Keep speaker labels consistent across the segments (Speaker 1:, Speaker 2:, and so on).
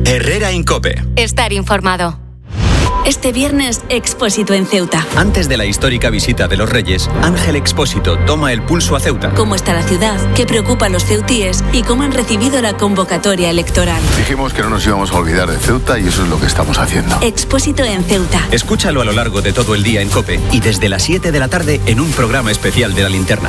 Speaker 1: Herrera Incope.
Speaker 2: Estar informado.
Speaker 3: Este viernes, Expósito en Ceuta.
Speaker 1: Antes de la histórica visita de los Reyes, Ángel Expósito toma el pulso a Ceuta.
Speaker 3: ¿Cómo está la ciudad? ¿Qué preocupa a los ceutíes? ¿Y cómo han recibido la convocatoria electoral?
Speaker 4: Dijimos que no nos íbamos a olvidar de Ceuta y eso es lo que estamos haciendo.
Speaker 3: Expósito en Ceuta.
Speaker 1: Escúchalo a lo largo de todo el día en COPE y desde las 7 de la tarde en un programa especial de La Linterna.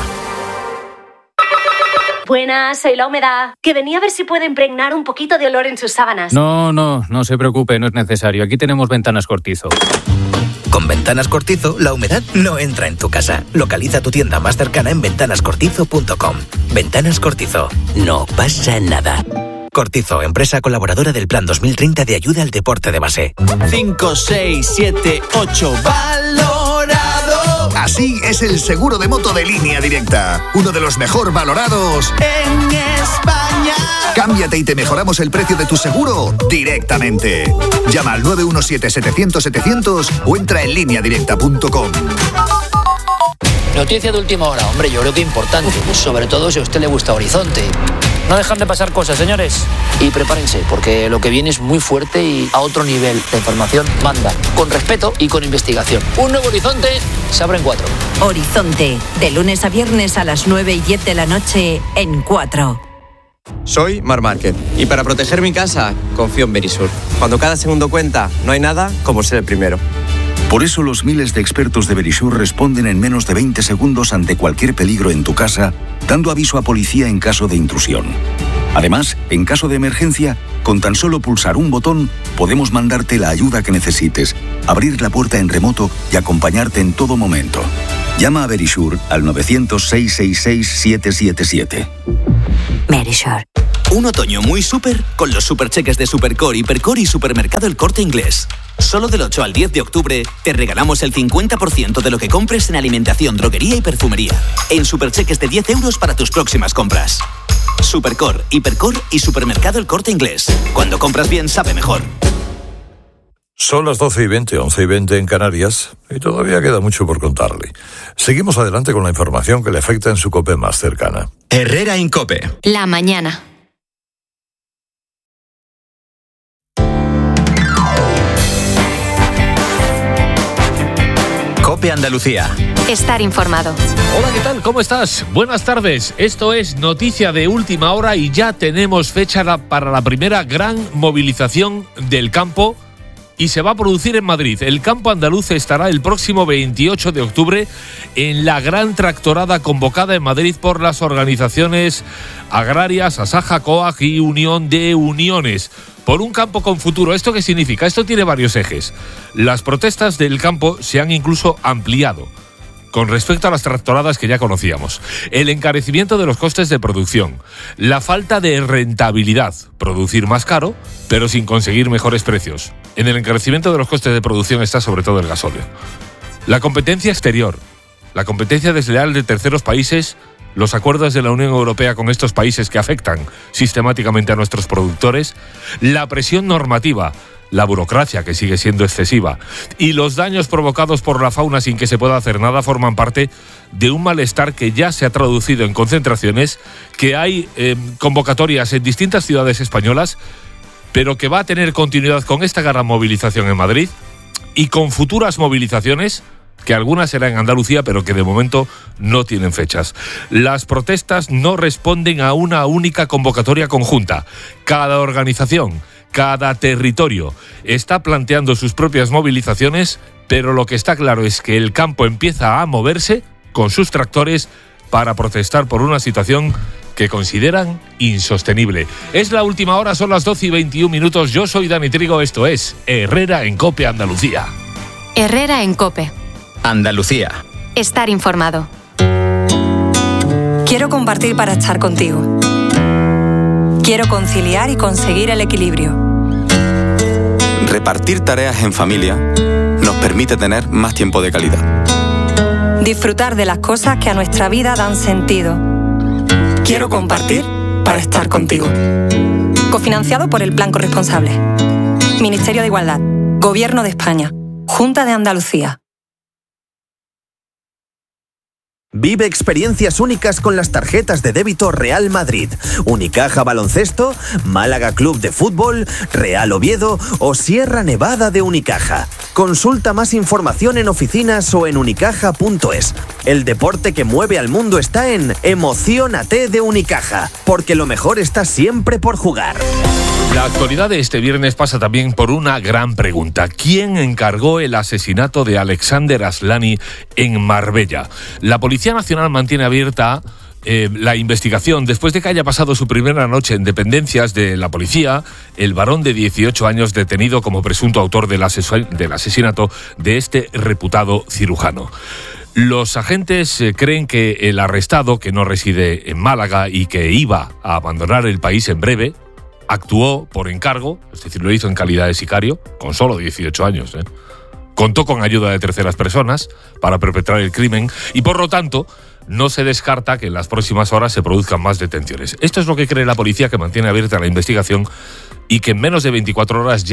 Speaker 5: Buenas, soy La Humedad, que venía a ver si puede impregnar un poquito de olor en sus sábanas.
Speaker 6: No se preocupe, no es necesario. Aquí tenemos Ventanas Cortizo.
Speaker 7: Con Ventanas Cortizo, la humedad no entra en tu casa. Localiza tu tienda más cercana en ventanascortizo.com. Ventanas Cortizo. No pasa nada. Cortizo, empresa colaboradora del Plan 2030 de ayuda al deporte de base.
Speaker 8: 5, 6, 7, 8, valorado.
Speaker 9: Así es el seguro de moto de Línea Directa. Uno de los mejor valorados
Speaker 8: en España.
Speaker 9: Cámbiate y te mejoramos el precio de tu seguro directamente. Llama al 917-700-700 o entra en lineadirecta.com.
Speaker 10: Noticia de última hora, hombre, yo creo que importante, sobre todo si a usted le gusta Horizonte. No dejan de pasar cosas, señores. Y prepárense, porque lo que viene es muy fuerte y a otro nivel. La información manda, con respeto y con investigación. Un nuevo Horizonte se abre en 4.
Speaker 11: Horizonte, de lunes a viernes a las 9 y 10 de la noche en 4.
Speaker 12: Soy Mar Márquez y para proteger mi casa confío en Verisur. Cuando cada segundo cuenta, no hay nada como ser el primero.
Speaker 13: Por eso los miles de expertos de Verisur responden en menos de 20 segundos ante cualquier peligro en tu casa, dando aviso a policía en caso de intrusión. Además, en caso de emergencia, con tan solo pulsar un botón, podemos mandarte la ayuda que necesites, abrir la puerta en remoto y acompañarte en todo momento. Llama a Verisur al 900-666-777.
Speaker 11: Verisur.
Speaker 14: Un otoño muy súper con los supercheques de Supercore, Hipercore y Supermercado El Corte Inglés. Solo del 8 al 10 de octubre te regalamos el 50% de lo que compres en alimentación, droguería y perfumería. En supercheques de 10 euros para tus próximas compras. Supercore, Hipercore y Supermercado El Corte Inglés. Cuando compras bien, sabe mejor.
Speaker 15: Son las 12:20, 11:20 en Canarias, y todavía queda mucho por contarle. Seguimos adelante con la información que le afecta en su COPE más cercana.
Speaker 1: Herrera Incope.
Speaker 2: La mañana.
Speaker 1: COPE Andalucía.
Speaker 2: Estar informado.
Speaker 16: Hola, ¿qué tal? ¿Cómo estás? Buenas tardes. Esto es noticia de última hora y ya tenemos fecha para la primera gran movilización del campo y se va a producir en Madrid. El campo andaluz estará el próximo 28 de octubre en la gran tractorada convocada en Madrid por las organizaciones agrarias Asaja, COAG y Unión de Uniones. Por un campo con futuro. ¿Esto qué significa? Esto tiene varios ejes. Las protestas del campo se han incluso ampliado con respecto a las tractoradas que ya conocíamos. El encarecimiento de los costes de producción, la falta de rentabilidad, producir más caro, pero sin conseguir mejores precios. En el encarecimiento de los costes de producción está sobre todo el gasóleo. La competencia exterior, la competencia desleal de terceros países, los acuerdos de la Unión Europea con estos países que afectan sistemáticamente a nuestros productores, la presión normativa, la burocracia que sigue siendo excesiva y los daños provocados por la fauna sin que se pueda hacer nada forman parte de un malestar que ya se ha traducido en concentraciones, que hay convocatorias en distintas ciudades españolas, pero que va a tener continuidad con esta gran movilización en Madrid y con futuras movilizaciones, que algunas serán en Andalucía, pero que de momento no tienen fechas. Las protestas no responden a una única convocatoria conjunta. Cada organización, cada territorio está planteando sus propias movilizaciones, pero lo que está claro es que el campo empieza a moverse con sus tractores para protestar por una situación que consideran insostenible. Es la última hora, son las 12:21. Yo soy Dani Trigo, esto es Herrera en COPE Andalucía.
Speaker 2: Herrera en COPE
Speaker 1: Andalucía.
Speaker 2: Estar informado.
Speaker 17: Quiero compartir para estar contigo. Quiero conciliar y conseguir el equilibrio.
Speaker 18: Repartir tareas en familia nos permite tener más tiempo de calidad.
Speaker 17: Disfrutar de las cosas que a nuestra vida dan sentido. Quiero compartir para estar contigo. Cofinanciado por el Plan Corresponsable. Ministerio de Igualdad. Gobierno de España. Junta de Andalucía.
Speaker 19: Vive experiencias únicas con las tarjetas de débito Real Madrid, Unicaja Baloncesto, Málaga Club de Fútbol, Real Oviedo o Sierra Nevada de Unicaja. Consulta más información en oficinas o en unicaja.es. El deporte que mueve al mundo está en Emociónate de Unicaja, porque lo mejor está siempre por jugar.
Speaker 16: La actualidad de este viernes pasa también por una gran pregunta. ¿Quién encargó el asesinato de Alexander Aslani en Marbella? La Policía Nacional mantiene abierta la investigación después de que haya pasado su primera noche en dependencias de la policía el varón de 18 años detenido como presunto autor del asesinato de este reputado cirujano. Los agentes creen que el arrestado, que no reside en Málaga y que iba a abandonar el país en breve, actuó por encargo, es decir, lo hizo en calidad de sicario, con solo 18 años. Contó con ayuda de terceras personas para perpetrar el crimen y, por lo tanto, no se descarta que en las próximas horas se produzcan más detenciones. Esto es lo que cree la policía, que mantiene abierta la investigación y que en menos de 24 horas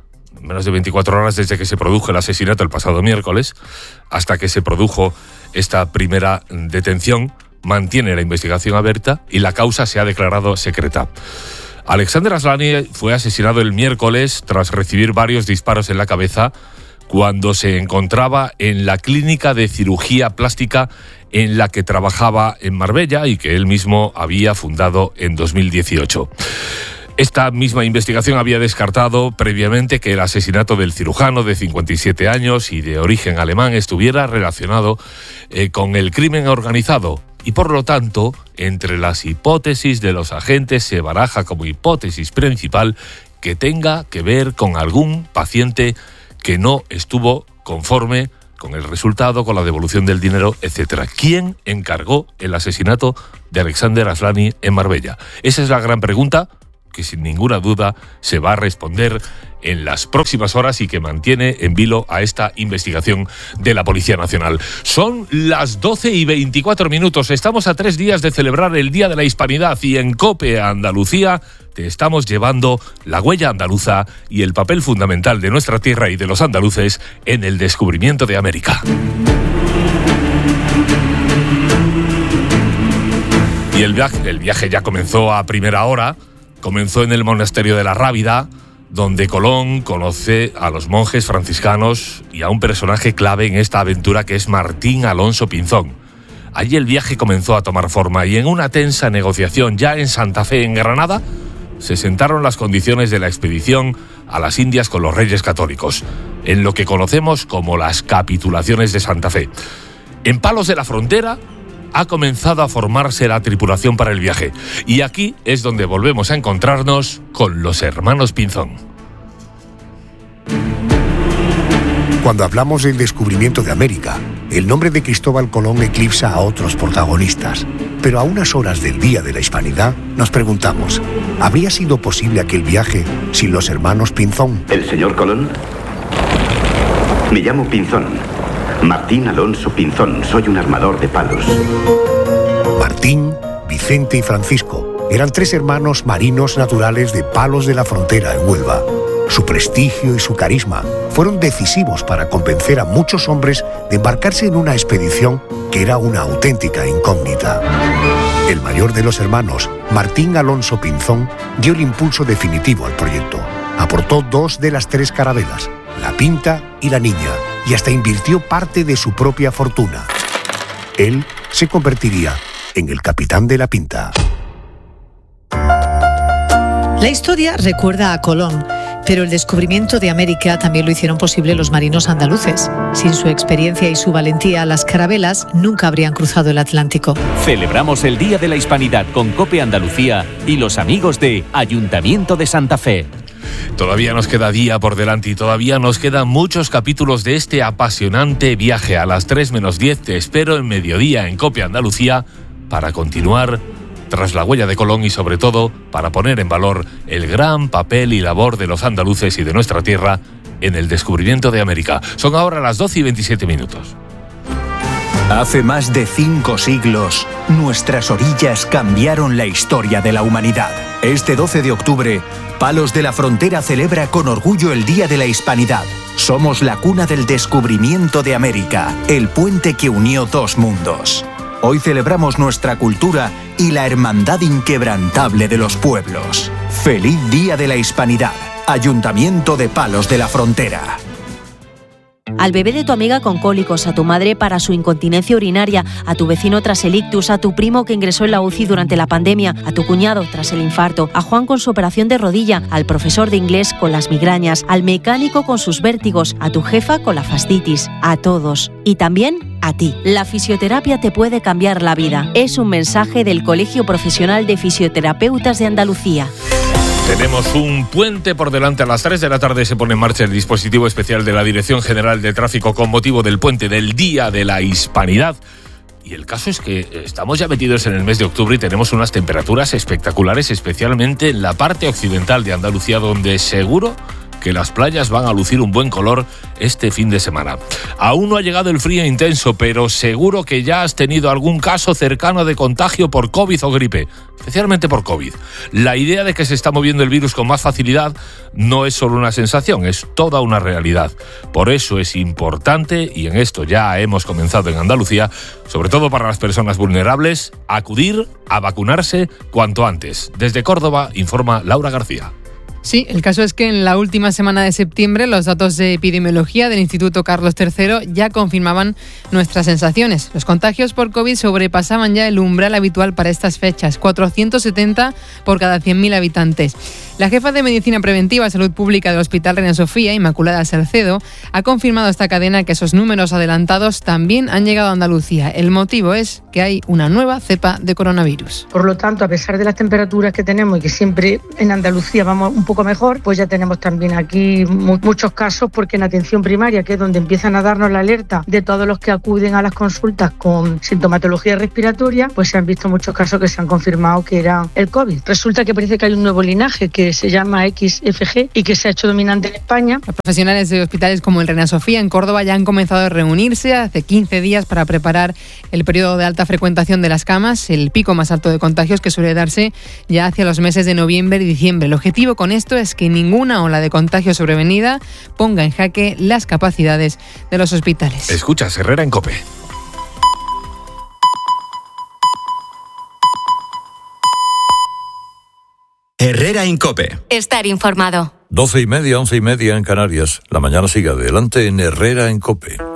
Speaker 16: desde que se produjo el asesinato el pasado miércoles, hasta que se produjo esta primera detención, mantiene la investigación abierta y la causa se ha declarado secreta. Alexander Aslani fue asesinado el miércoles tras recibir varios disparos en la cabeza cuando se encontraba en la clínica de cirugía plástica en la que trabajaba en Marbella y que él mismo había fundado en 2018. Esta misma investigación había descartado previamente que el asesinato del cirujano de 57 años y de origen alemán estuviera relacionado con el crimen organizado. Y por lo tanto, entre las hipótesis de los agentes se baraja como hipótesis principal que tenga que ver con algún paciente que no estuvo conforme con el resultado, con la devolución del dinero, etc. ¿Quién encargó el asesinato de Alexander Aslani en Marbella? Esa es la gran pregunta que sin ninguna duda se va a responder en las próximas horas y que mantiene en vilo a esta investigación de la Policía Nacional. Son las 12:24. Estamos a 3 días de celebrar el Día de la Hispanidad y en COPE Andalucía te estamos llevando la huella andaluza y el papel fundamental de nuestra tierra y de los andaluces en el descubrimiento de América. Y el viaje ya comenzó a primera hora. Comenzó en el monasterio de la Rábida, donde Colón conoce a los monjes franciscanos y a un personaje clave en esta aventura que es Martín Alonso Pinzón. Allí el viaje comenzó a tomar forma y en una tensa negociación ya en Santa Fe, en Granada, se sentaron las condiciones de la expedición a las Indias con los Reyes Católicos, en lo que conocemos como las capitulaciones de Santa Fe. En Palos de la Frontera ha comenzado a formarse la tripulación para el viaje. Y aquí es donde volvemos a encontrarnos con los hermanos Pinzón.
Speaker 20: Cuando hablamos del descubrimiento de América, el nombre de Cristóbal Colón eclipsa a otros protagonistas. Pero a unas horas del Día de la Hispanidad, nos preguntamos, ¿habría sido posible aquel viaje sin los hermanos Pinzón?
Speaker 21: ¿El señor Colón? Me llamo Pinzón. Martín Alonso Pinzón, soy un armador de palos.
Speaker 20: Martín, Vicente y Francisco eran 3 hermanos marinos naturales de Palos de la Frontera, en Huelva. Su prestigio y su carisma fueron decisivos para convencer a muchos hombres de embarcarse en una expedición que era una auténtica incógnita. El mayor de los hermanos, Martín Alonso Pinzón, dio el impulso definitivo al proyecto. Aportó 2 de las 3 carabelas, la Pinta y la Niña, y hasta invirtió parte de su propia fortuna. Él se convertiría en el capitán de la Pinta.
Speaker 22: La historia recuerda a Colón, pero el descubrimiento de América también lo hicieron posible los marinos andaluces. Sin su experiencia y su valentía, las carabelas nunca habrían cruzado el Atlántico.
Speaker 23: Celebramos el Día de la Hispanidad con COPE Andalucía y los amigos de Ayuntamiento de Santa Fe.
Speaker 16: Todavía nos queda día por delante y todavía nos quedan muchos capítulos de este apasionante viaje. A las 3:10 te espero en mediodía en COPE Andalucía para continuar tras la huella de Colón y sobre todo para poner en valor el gran papel y labor de los andaluces y de nuestra tierra en el descubrimiento de América. Son ahora las 12:27.
Speaker 24: Hace más de 5 siglos, nuestras orillas cambiaron la historia de la humanidad. Este 12 de octubre, Palos de la Frontera celebra con orgullo el Día de la Hispanidad. Somos la cuna del descubrimiento de América, el puente que unió 2 mundos. Hoy celebramos nuestra cultura y la hermandad inquebrantable de los pueblos. ¡Feliz Día de la Hispanidad! Ayuntamiento de Palos de la Frontera.
Speaker 3: Al bebé de tu amiga con cólicos, a tu madre para su incontinencia urinaria, a tu vecino tras el ictus, a tu primo que ingresó en la UCI durante la pandemia, a tu cuñado tras el infarto, a Juan con su operación de rodilla, al profesor de inglés con las migrañas, al mecánico con sus vértigos, a tu jefa con la fascitis, a todos. Y también a ti. La fisioterapia te puede cambiar la vida. Es un mensaje del Colegio Profesional de Fisioterapeutas de Andalucía.
Speaker 16: Tenemos un puente por delante. A las 3 de la tarde se pone en marcha el dispositivo especial de la Dirección General de Tráfico con motivo del puente del Día de la Hispanidad. Y el caso es que estamos ya metidos en el mes de octubre y tenemos unas temperaturas espectaculares, especialmente en la parte occidental de Andalucía, donde seguro que las playas van a lucir un buen color este fin de semana. Aún no ha llegado el frío intenso, pero seguro que ya has tenido algún caso cercano de contagio por COVID o gripe, especialmente por COVID. La idea de que se está moviendo el virus con más facilidad no es solo una sensación, es toda una realidad. Por eso es importante, y en esto ya hemos comenzado en Andalucía, sobre todo para las personas vulnerables, acudir a vacunarse cuanto antes. Desde Córdoba informa Laura García.
Speaker 4: Sí, el caso es que en la última semana de septiembre los datos de epidemiología del Instituto Carlos III ya confirmaban nuestras sensaciones. Los contagios por COVID sobrepasaban ya el umbral habitual para estas fechas, 470 por cada 100.000 habitantes. La jefa de Medicina Preventiva y Salud Pública del Hospital Reina Sofía, Inmaculada Salcedo, ha confirmado a esta cadena que esos números adelantados también han llegado a Andalucía. El motivo es que hay una nueva cepa de coronavirus.
Speaker 5: Por lo tanto, a pesar de las temperaturas que tenemos y que siempre en Andalucía vamos un poco mejor, pues ya tenemos también aquí muchos casos, porque en atención primaria, que es donde empiezan a darnos la alerta de todos los que acuden a las consultas con sintomatología respiratoria, pues se han visto muchos casos que se han confirmado que era el COVID. Resulta que parece que hay un nuevo linaje que se llama XFG y que se ha hecho dominante en España.
Speaker 4: Los profesionales de hospitales como el Reina Sofía en Córdoba ya han comenzado a reunirse hace 15 días para preparar el periodo de alta frecuentación de las camas, el pico más alto de contagios que suele darse ya hacia los meses de noviembre y diciembre. El objetivo con esto es que ninguna ola de contagio sobrevenida ponga en jaque las capacidades de los hospitales.
Speaker 16: Escuchas Herrera en COPE.
Speaker 1: Herrera en COPE.
Speaker 2: Estar informado.
Speaker 15: 12:30, 11:30 en Canarias. La mañana sigue adelante en Herrera en COPE.